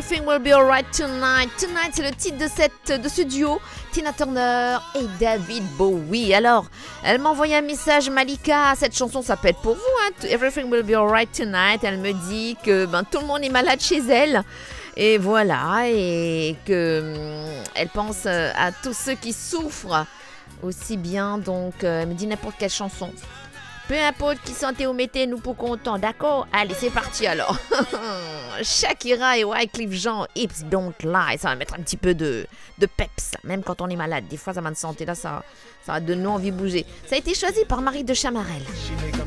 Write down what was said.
Everything Will Be Alright Tonight. Tonight, c'est le titre de ce duo, Tina Turner et David Bowie. Alors, elle m'a envoyé un message, Malika, cette chanson s'appelle pour vous, hein, Everything Will Be Alright Tonight. Elle me dit que tout le monde est malade chez elle. Et voilà, et que elle pense à tous ceux qui souffrent aussi bien. Donc, elle me dit n'importe quelle chanson. Peu importe qui sentez ou mettez, nous pour content, d'accord? Allez, c'est parti alors. Shakira et Wyclef Jean, Hips Don't Lie. Ça va mettre un petit peu de peps, même quand on est malade. Des fois, ça va de santé, là, ça donne nous envie de bouger. Ça a été choisi par Marie de Chamarel.